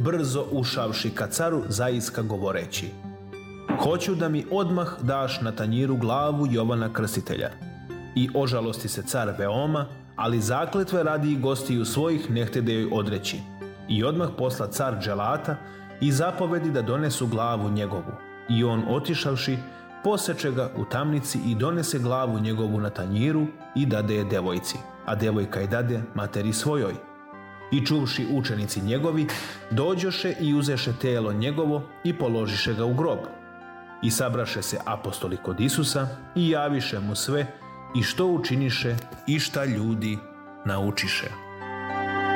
brzo ušavši ka caru zaiska govoreći: hoću da mi odmah daš na tanjiru glavu Jovana Krstitelja. I ožalosti se car veoma, ali zakletve radi i gostiju svojih ne htede joj odreći. I odmah posla car dželata i zapovedi da donesu glavu njegovu. I on otišavši, poseče ga u tamnici i donese glavu njegovu na tanjiru i dade je devojci, a devojka je dade materi svojoj. I čuvši učenici njegovi, dođoše i uzeše telo njegovo i položiše ga u grob. I sabraše se apostoli kod Isusa i javiše mu sve i što učiniše i šta ljudi naučiše.